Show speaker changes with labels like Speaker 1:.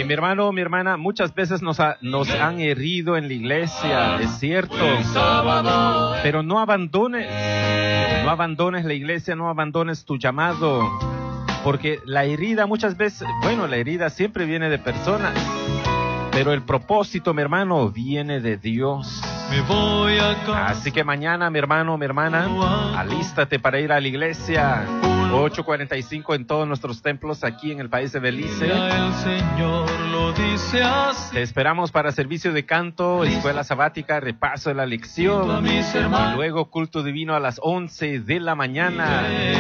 Speaker 1: mi hermano, mi hermana, muchas veces nos han herido en la iglesia, es cierto, pero no abandones la iglesia, no abandones tu llamado, porque la herida muchas veces, la herida siempre viene de personas, pero el propósito, mi hermano, viene de Dios. Así que mañana, mi hermano, mi hermana, alístate para ir a la iglesia. 8:45 en todos nuestros templos aquí en el país de Belice. Te esperamos para servicio de canto, escuela sabática, repaso de la lección y luego culto divino a las 11 de la mañana.